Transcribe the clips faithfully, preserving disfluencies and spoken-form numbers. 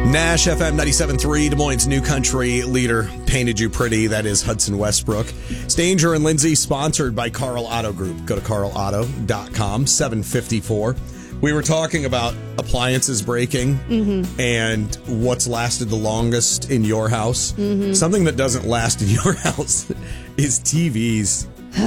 Nash F M ninety-seven point three, Des Moines' new country leader, painted you pretty. That is Hudson Westbrook. Stanger and Lindsay, sponsored by Carl Auto Group. Go to carl auto dot com, seven fifty-four. We were talking about appliances breaking mm-hmm. and what's lasted the longest in your house. Mm-hmm. Something that doesn't last in your house is T Vs.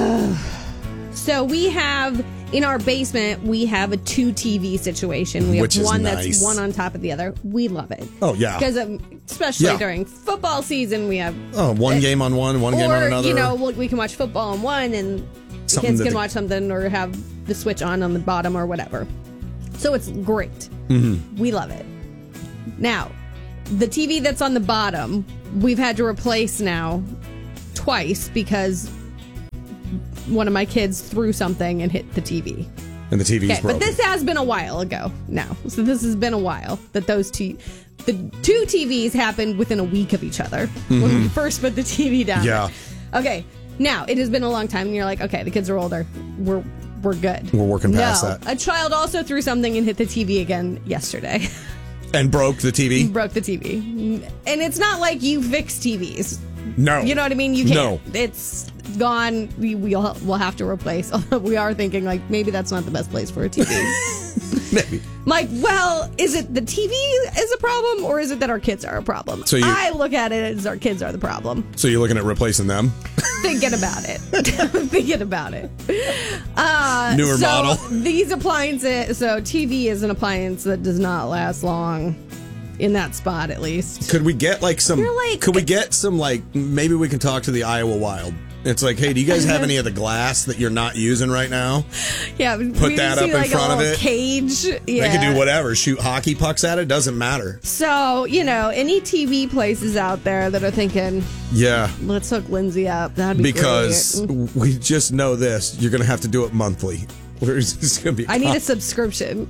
So we have, in our basement, we have a two T V situation. We have Which is one nice. that's one on top of the other. We love it. Oh, yeah. Because um, especially Yeah. during football season, we have... Oh, one game on one, one game on Or, another. you know, we we can watch football on one and the Something kids that can the- watch something or have the switch on on the bottom or whatever. So it's great. Mm-hmm. We love it. Now, the T V that's on the bottom, we've had to replace now twice because one of my kids threw something and hit the T V. And the T V's Okay, broken. but this has been a while ago now. So this has been a while that those two, the two T Vs happened within a week of each other mm-hmm. when we first put the T V down. Yeah. Okay. Now, it has been a long time, and you're like, okay, the kids are older. We're we're good. We're working past no, that. A child also threw something and hit the T V again yesterday. And broke the T V? Broke the T V. And it's not like you fix T Vs. No. You know what I mean? You can't. No. It's gone. We, we'll, we'll have to replace. Although we are thinking, like, maybe that's not the best place for a T V. Maybe. Like, well, is it the T V is a problem, or is it that our kids are a problem? So you- I look at it as our kids are the problem. So you're looking at replacing them? Thinking about it. Thinking about it. Uh, Newer so model. These appliances, so T V is an appliance that does not last long in that spot, at least. Could we get like some, You're like- could we get some like, maybe we can talk to the Iowa Wild. It's like, hey, do you guys have any of the glass that you're not using right now? Yeah, Put we that see up in like front a of little it. Cage. Yeah. They could do whatever. Shoot hockey pucks at it. Doesn't matter. So, you know, any T V places out there that are thinking, Yeah. let's hook Lindsay up. That'd be Because great. we just know this. You're going to have to do it monthly. We're just going to be. I need a subscription.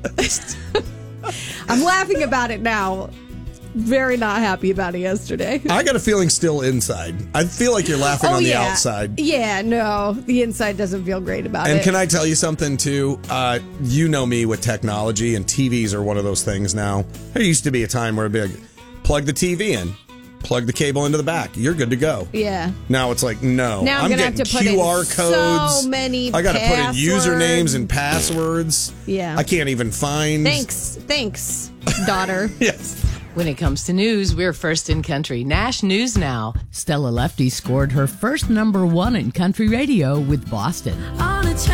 I'm laughing about it now. Very not happy about it yesterday. I got a feeling still inside. I feel like you're laughing oh, on the yeah. outside. Yeah, no. The inside doesn't feel great about And it. can I tell you something, too? Uh, you know me with technology, and T Vs are one of those things now. There used to be a time where it'd be like, plug the T V in, plug the cable into the back. You're good to go. Yeah. Now it's like, no. Now I'm, I'm gonna getting have to put Q R in codes. so many I got to put in passwords. usernames and passwords. Yeah. I can't even find. Thanks. Thanks, daughter. Yes. When it comes to news, we're first in country. Nash News Now. Stella Lefty scored her first number one in country radio with Boston. On a